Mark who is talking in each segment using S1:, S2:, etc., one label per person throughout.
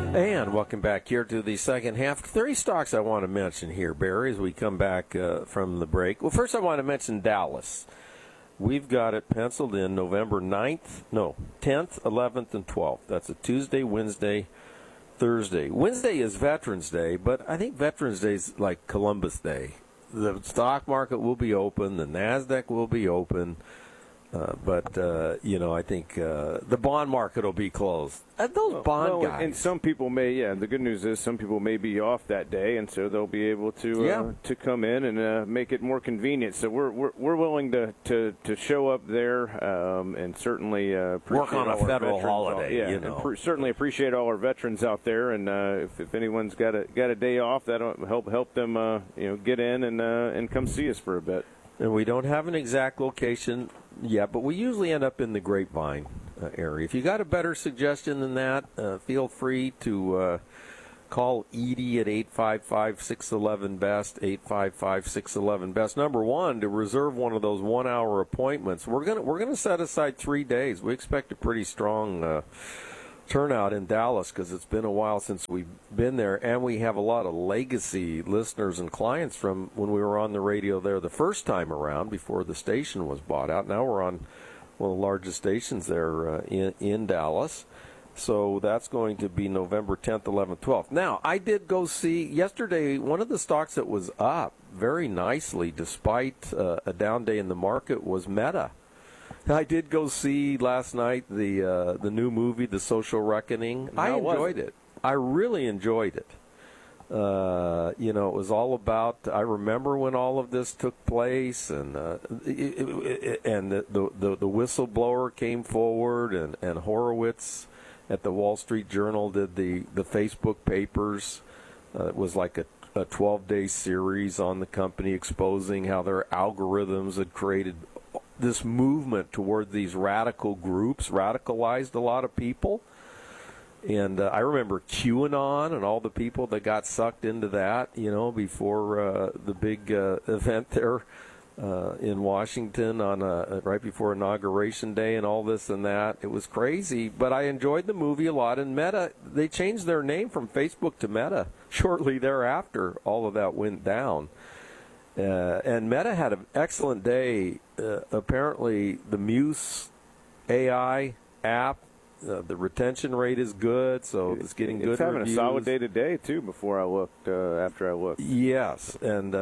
S1: And welcome back here to the second half. 3 stocks I want to mention here, Barry, as we come back from the break. Well, first I want to mention Dallas. We've got it penciled in November 10th, 11th, and 12th. That's a Tuesday, Wednesday, Thursday. Wednesday is Veterans Day, but I think Veterans Day is like Columbus Day. The stock market will be open. The NASDAQ will be open. But I think the bond market will be closed. Those bond guys.
S2: And some people may, the good news is some people may be off that day, and so they'll be able to come in and make it more convenient. So we're willing to show up there and certainly
S1: work on a federal holiday.
S2: And certainly appreciate all our veterans out there. And if anyone's got a day off, that'll help them get in and come see us for a bit.
S1: And we don't have an exact location yet, but we usually end up in the Grapevine area. If you got a better suggestion than that, feel free to call Edie at 855-611-BEST, 855-611-BEST. Number one, to reserve one of those 1-hour appointments. We're gonna set aside 3 days. We expect a pretty strong turnout in Dallas because it's been a while since we've been there, and we have a lot of legacy listeners and clients from when we were on the radio there the first time around before the station was bought out. Now we're on one of the largest stations there in Dallas. So that's going to be November 10th, 11th, 12th. Now, I did go see yesterday one of the stocks that was up very nicely despite a down day in the market was Meta. I did go see last night the new movie, The Social Reckoning. I enjoyed it. I really enjoyed it. It was all about. I remember when all of this took place, and the whistleblower came forward, and Horowitz at the Wall Street Journal did the Facebook papers. It was like a 12-day series on the company exposing how their algorithms had created this movement toward these radical groups, radicalized a lot of people. And I remember QAnon and all the people that got sucked into that, before the big event there in Washington on right before Inauguration Day and all this and that. It was crazy, but I enjoyed the movie a lot. And Meta, they changed their name from Facebook to Meta shortly thereafter. All of that went down. And Meta had an excellent day. Apparently, the Muse AI app, the retention rate is good, so it's getting good reviews. It's
S2: having a solid day today, too, after I looked.
S1: Yes, and,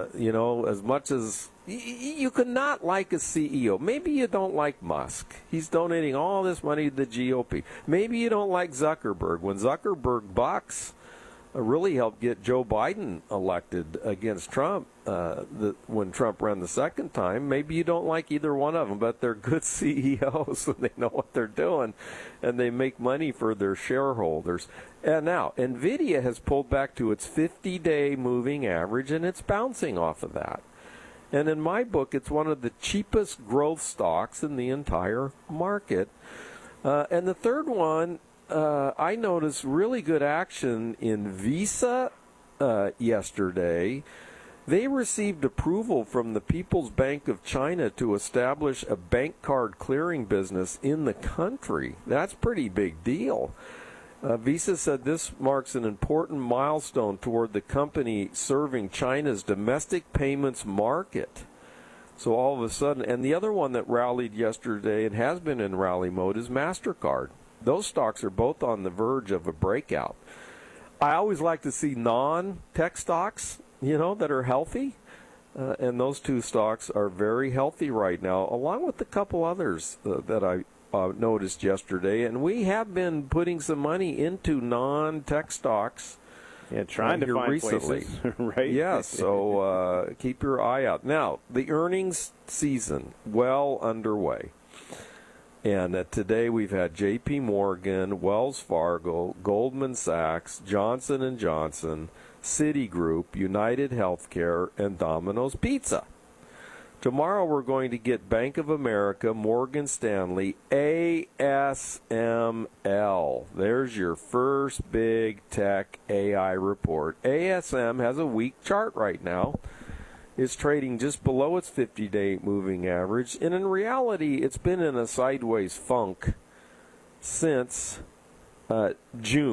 S1: as much as you could not like a CEO. Maybe you don't like Musk. He's donating all this money to the GOP. Maybe you don't like Zuckerberg. When Zuckerberg bucks really helped get Joe Biden elected against Trump when Trump ran the second time. Maybe you don't like either one of them, but they're good CEOs and they know what they're doing, and they make money for their shareholders. And now, NVIDIA has pulled back to its 50-day moving average, and it's bouncing off of that. And in my book, it's one of the cheapest growth stocks in the entire market. And the third one, I noticed really good action in Visa yesterday. They received approval from the People's Bank of China to establish a bank card clearing business in the country. That's a pretty big deal. Visa said this marks an important milestone toward the company serving China's domestic payments market. So all of a sudden, and the other one that rallied yesterday and has been in rally mode is MasterCard. Those stocks are both on the verge of a breakout. I always like to see non-tech stocks, that are healthy. And those two stocks are very healthy right now, along with a couple others that I noticed yesterday. And we have been putting some money into non-tech stocks.
S2: Yeah, trying to find
S1: recently.
S2: Places, right?
S1: Yes, so keep your eye out. Now, the earnings season, well underway. And today we've had J.P. Morgan, Wells Fargo, Goldman Sachs, Johnson & Johnson, Citigroup, United Healthcare, and Domino's Pizza. Tomorrow we're going to get Bank of America, Morgan Stanley, ASML. There's your first big tech AI report. ASM has a weak chart right now. It's trading just below its 50-day moving average. And in reality, it's been in a sideways funk since June.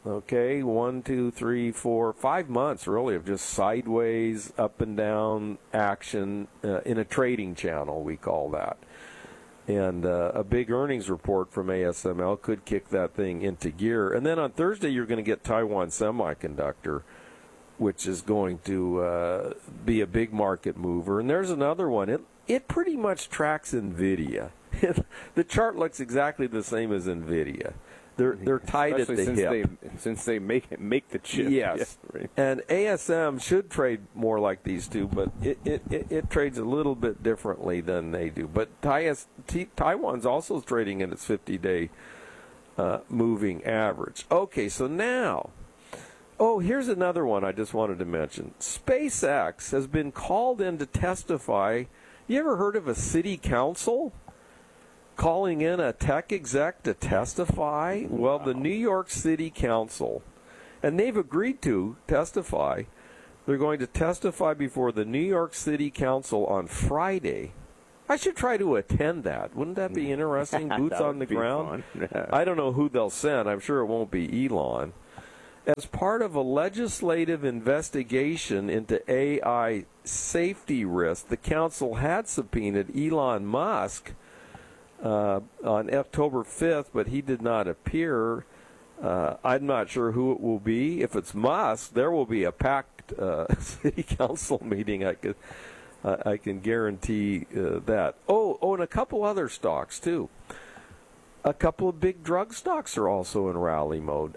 S1: Okay, 1, 2, 3, 4, 5 months really of just sideways, up and down action in a trading channel, we call that. And a big earnings report from ASML could kick that thing into gear. And then on Thursday, you're going to get Taiwan Semiconductor, which is going to be a big market mover. And there's another one. It pretty much tracks NVIDIA. The chart looks exactly the same as NVIDIA. They're tied
S2: especially
S1: at the hip.
S2: Since they make the chip.
S1: Yes.
S2: Yeah, right.
S1: And ASM should trade more like these two, but it trades a little bit differently than they do. But Taiwan's also trading in its 50-day moving average. Okay, so now, here's another one I just wanted to mention. SpaceX has been called in to testify. You ever heard of a city council calling in a tech exec to testify? Well, the New York City Council, and they've agreed to testify. They're going to testify before the New York City Council on Friday. I should try to attend that. Wouldn't that be interesting? Boots on the ground? I don't know who they'll send. I'm sure it won't be Elon. As part of a legislative investigation into AI safety risks, the council had subpoenaed Elon Musk on October 5th, but he did not appear. I'm not sure who it will be. If it's Musk, there will be a packed city council meeting. I can guarantee that. And a couple other stocks too. A couple of big drug stocks are also in rally mode.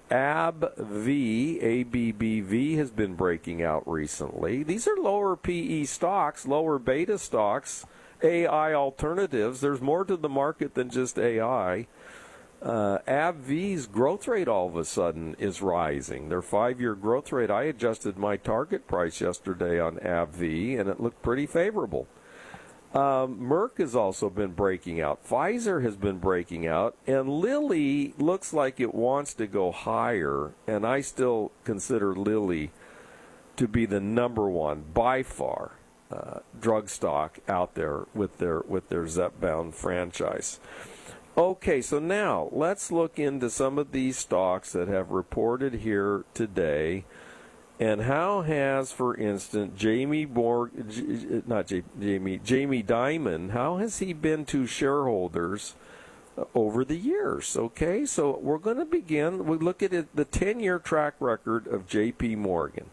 S1: ABBV has been breaking out recently. These are lower PE stocks, lower beta stocks. AI alternatives. There's more to the market than just AI. AbbVie's growth rate all of a sudden is rising. Their 5-year growth rate, I adjusted my target price yesterday on AbbVie, and it looked pretty favorable. Merck has also been breaking out. Pfizer has been breaking out. And Lilly looks like it wants to go higher, and I still consider Lilly to be the number one, by far, drug stock out there with their Zepbound franchise. Okay, so now let's look into some of these stocks that have reported here today, and how has, for instance, Jamie Dimon, how has he been to shareholders over the years? Okay, so we're going to begin. We look at the 10-year track record of J.P. Morgan.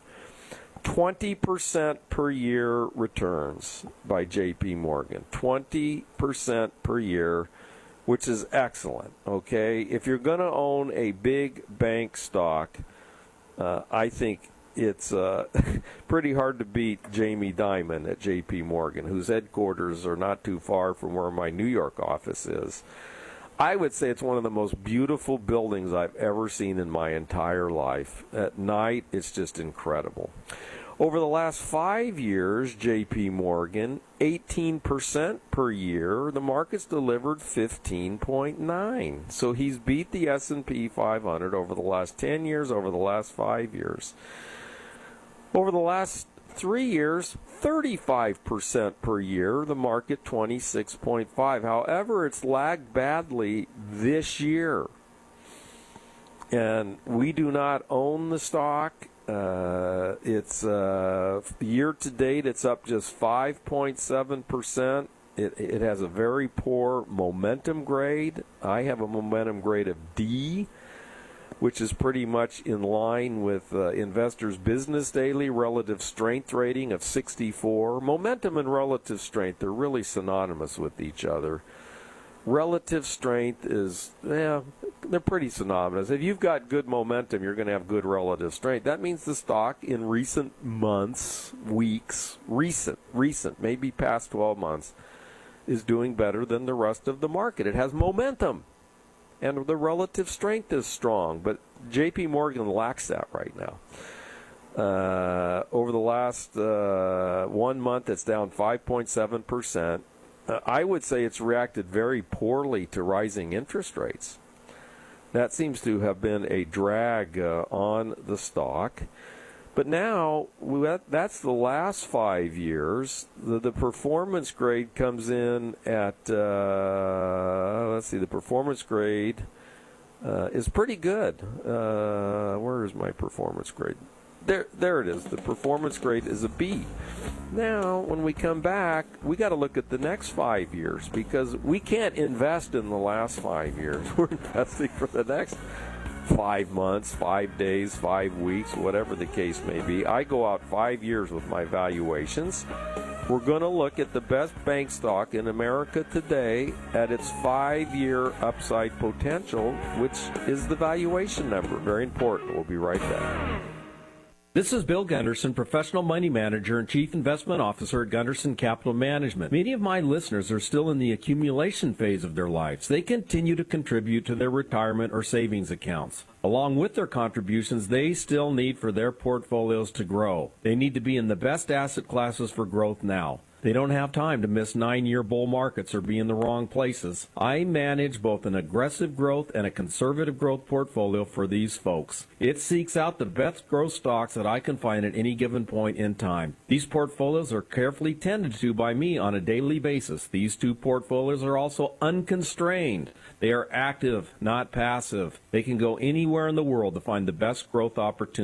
S1: 20% per year returns by J.P. Morgan. 20% per year, which is excellent, okay? If you're going to own a big bank stock, I think it's pretty hard to beat Jamie Dimon at J.P. Morgan, whose headquarters are not too far from where my New York office is. I would say it's one of the most beautiful buildings I've ever seen in my entire life. At night, it's just incredible. Over the last 5 years, J.P. Morgan, 18% per year. The market's delivered 15.9. So he's beat the S&P 500 over the last 10 years, over the last 5 years. Over the last 3 years, 35% per year, the market 26.5. However, it's lagged badly this year. And we do not own the stock. It's year to date, it's up just 5.7%. It has a very poor momentum grade. I have a momentum grade of D, which is pretty much in line with Investors Business Daily relative strength rating of 64. Momentum and relative strength are really synonymous with each other. Relative strength is, they're pretty synonymous. If you've got good momentum, you're going to have good relative strength. That means the stock in recent months, weeks, recent, maybe past 12 months, is doing better than the rest of the market. It has momentum. And the relative strength is strong, but J.P. Morgan lacks that right now. Over the last 1 month, it's down 5.7%. I would say it's reacted very poorly to rising interest rates. That seems to have been a drag on the stock. But now, that's the last 5 years. The performance grade comes in at, the performance grade is pretty good. Where is my performance grade? There it is. The performance grade is a B. Now, when we come back, we got to look at the next 5 years because we can't invest in the last 5 years. We're investing for the next 5 months, 5 days, 5 weeks, whatever the case may be. I go out 5 years with my valuations. We're going to look at the best bank stock in America today at its 5-year upside potential, which is the valuation number. Very important. We'll be right back.
S3: This is Bill Gunderson, Professional Money Manager and Chief Investment Officer at Gunderson Capital Management. Many of my listeners are still in the accumulation phase of their lives. They continue to contribute to their retirement or savings accounts. Along with their contributions, they still need for their portfolios to grow. They need to be in the best asset classes for growth now. They don't have time to miss 9-year bull markets or be in the wrong places. I manage both an aggressive growth and a conservative growth portfolio for these folks. It seeks out the best growth stocks that I can find at any given point in time. These portfolios are carefully tended to by me on a daily basis. These two portfolios are also unconstrained. They are active, not passive. They can go anywhere in the world to find the best growth opportunities.